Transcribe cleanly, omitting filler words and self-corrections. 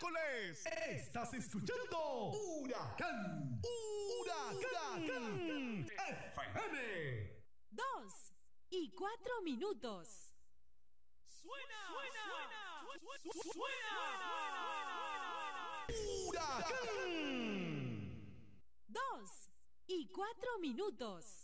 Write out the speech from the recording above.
miércoles. Estás escuchando Huracán. Huracán FM. 2:04. Suena. Huracán. 2:04.